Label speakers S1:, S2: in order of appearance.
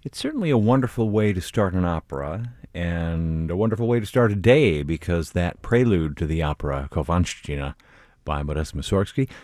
S1: It's certainly a wonderful way to start an opera and a wonderful way to start a day because that prelude to the opera Kowalszczyzna by Modest Mussorgsky